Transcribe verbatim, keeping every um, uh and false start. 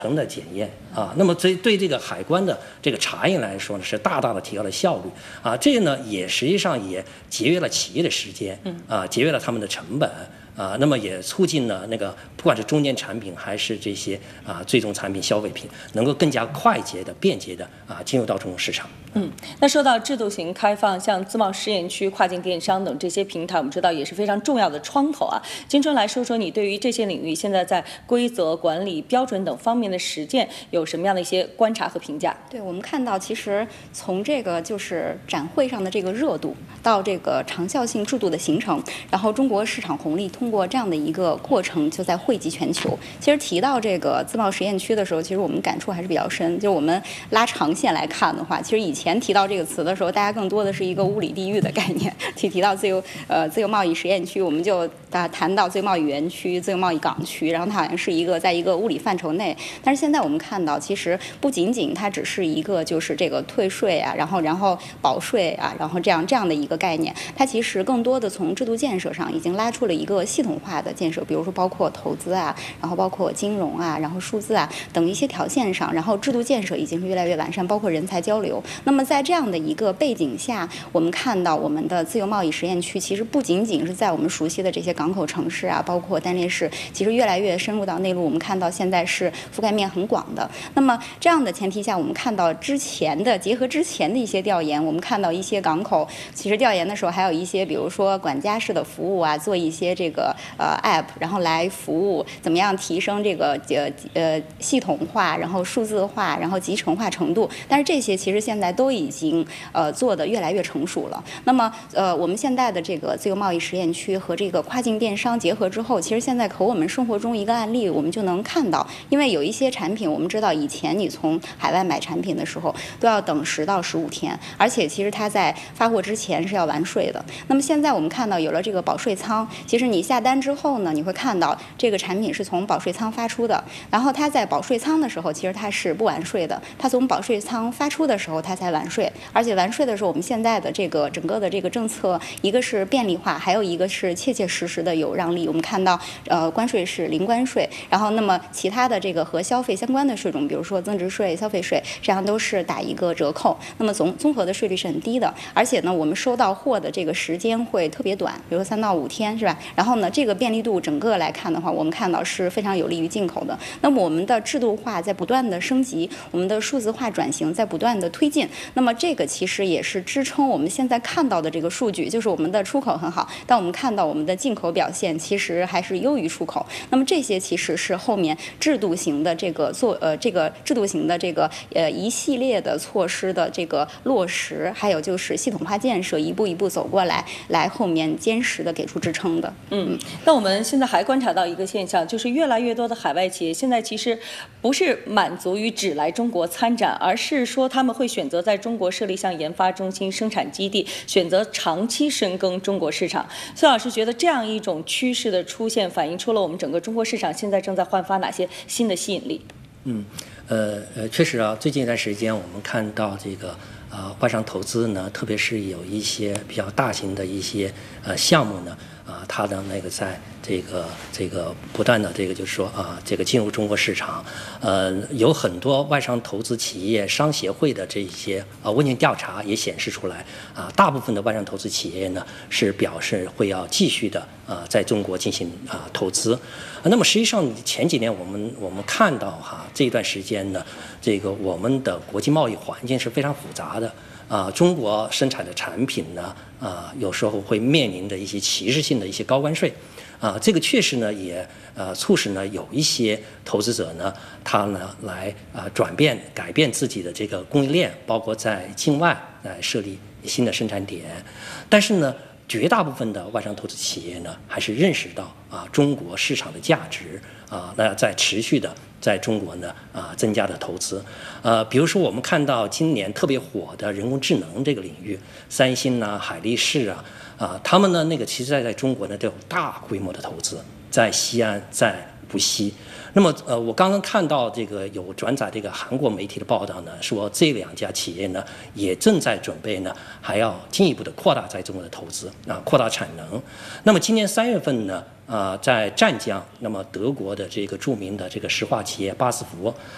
层的检验啊，那么对对这个海关的这个查验来说呢，是大大的提高了效率啊，这个呢也实际上也节约了企业的时间，啊，节约了他们的成本啊，那么也促进了那个不管是中间产品还是这些啊最终产品消费品，能够更加快捷的、便捷的啊进入到中国市场。 嗯，那说到制度型开放，像自贸试验区、跨境电商等这些平台，我们知道也是非常重要的窗口啊。金春来说说你对于这些领域现在在规则、管理、标准等方面的实践有什么样的一些观察和评价？ 对，我们看到，其实从这个就是展会上的这个热度，到这个长效性制度的形成，然后中国市场红利通过这样的一个过程就在惠及全球。其实提到这个自贸实验区的时候，其实我们感触还是比较深。就是我们拉长线来看的话，其实以前提到这个词的时候，大家更多的是一个物理地域的概念。提提到自由呃自由贸易实验区，我们就啊谈到自由贸易园区、自由贸易港区，然后它好像是一个在一个物理范畴内。但是现在我们看到，其实不仅仅它只是一个就是这个退税啊，然后然后保税啊，然后这样这样的一个概念，它其实更多的从制度建设上已经拉出了一个系统化的建设，比如说包括投资啊，然后包括金融啊，然后数字啊等一些条线上，然后制度建设已经是越来越完善，包括人才交流。那么在这样的一个背景下，我们看到我们的自由贸易实验区其实不仅仅是在我们熟悉的这些港口城市啊，包括单列市，其实越来越深入到内陆，我们看到现在是覆盖面很广的。那么这样的前提下，我们看到之前的结合之前的一些调研，我们看到一些港口其实调研的时候还有一些比如说管家式的服务啊，做一些这个呃 app， 然后来服务怎么样提升这个呃呃系统化，然后数字化，然后集成化程度。但是这些其实现在都已经呃做得越来越成熟了。那么呃我们现在的这个自由贸易实验区和这个跨境电商结合之后，其实现在和我们生活中一个案例我们就能看到，因为有一些产品我们知道以前你从海外买产品的时候都要等十到十五天，而且其实它在发货之前是要完税的。那么现在我们看到有了这个保税仓，其实你下单之后呢，你会看到这个产品是从保税仓发出的，然后它在保税仓的时候其实它是不完税的，它从保税仓发出的时候它才完税，而且完税的时候我们现在的这个整个的这个政策，一个是便利化，还有一个是切切实实的有让利。我们看到呃关税是零关税，然后那么其他的这个和消费相关的税种，比如说增值税、消费税，这样都是打一个折扣，那么总综合的税率是很低的，而且呢我们收到货的这个时间会特别短，比如说三到五天是吧？然后呢这个便利度整个来看的话，我们看到是非常有利于进口的。那么我们的制度化在不断的升级，我们的数字化转型在不断的推进，那么这个其实也是支撑我们现在看到的这个数据，就是我们的出口很好，但我们看到我们的进口表现其实还是优于出口。那么这些其实是后面制度型的这个做呃这个制度型的这个呃一系列的措施的这个落实，还有就是系统化建设一步一步走过来，来后面坚实的给出支撑的。 嗯，那我们现在还观察到一个现象，就是越来越多的海外企业现在其实不是满足于只来中国参展，而是说他们会选择在中国设立像研发中心、生产基地，选择长期深耕中国市场。孙老师觉得这样一种趋势的出现，反映出了我们整个中国市场现在正在焕发哪些新的吸引力？ 嗯，呃呃，确实啊，最近一段时间我们看到这个呃外商投资呢，特别是有一些比较大型的一些呃项目呢，啊、呃，它的那个在这个这个不断的这个就是说啊、呃，这个进入中国市场，呃，有很多外商投资企业商协会的这些呃问卷调查也显示出来啊、呃，大部分的外商投资企业呢是表示会要继续的啊、呃、在中国进行啊、呃、投资。那么实际上前几年我们我们看到哈这一段时间呢，这个我们的国际贸易环境是非常复杂的啊、呃，中国生产的产品呢啊、呃、有时候会面临着一些歧视性的一些高关税啊、呃，这个确实呢也呃促使呢有一些投资者呢他呢来啊、呃、转变改变自己的这个供应链，包括在境外来设立新的生产点，但是呢。绝大部分的外商投资企业呢，还是认识到啊中国市场的价值啊，那在持续的在中国呢啊增加的投资，呃，比如说我们看到今年特别火的人工智能这个领域，三星啊、海力士啊啊，他们呢那个其实在在中国呢都有大规模的投资，在西安，在无锡。那么呃，我刚刚看到这个有转载这个韩国媒体的报道呢，说这两家企业呢也正在准备呢，还要进一步的扩大在中国的投资啊，扩大产能。那么今年三月份呢，啊、呃，在湛江，那么德国的这个著名的这个石化企业巴斯夫